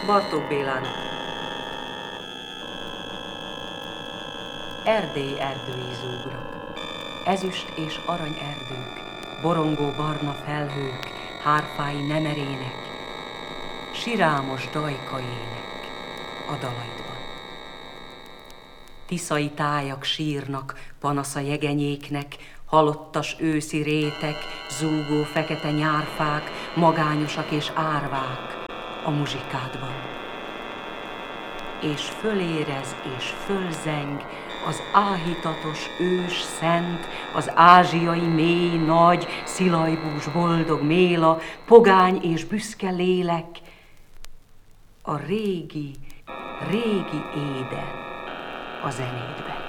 Bartók Bélának. Erdély erdői zúgrak, ezüst és arany erdők, borongó barna felhők, hárfái nemerének, sirámos dajka ének a dalaidban. Tiszai tájak sírnak panasza jegenyéknek, halottas őszi rétek, zúgó fekete nyárfák, magányosak és árvák a muzsikádban. És fölérez és fölzeng az áhítatos ős szent, az ázsiai mély nagy, szilajbús boldog méla, pogány és büszke lélek, a régi, régi éden a zenédben.